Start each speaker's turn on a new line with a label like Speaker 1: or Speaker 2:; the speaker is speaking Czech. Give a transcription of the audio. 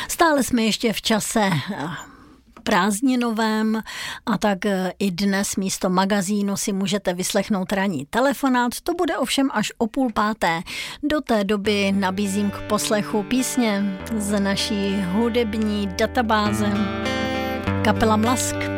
Speaker 1: Stále jsme ještě v čase prázdninovém a tak i dnes místo magazínu si můžete vyslechnout ranní telefonát. To bude ovšem až o 4:30. Do té doby nabízím k poslechu písně z naší hudební databáze. Kapela Mlask.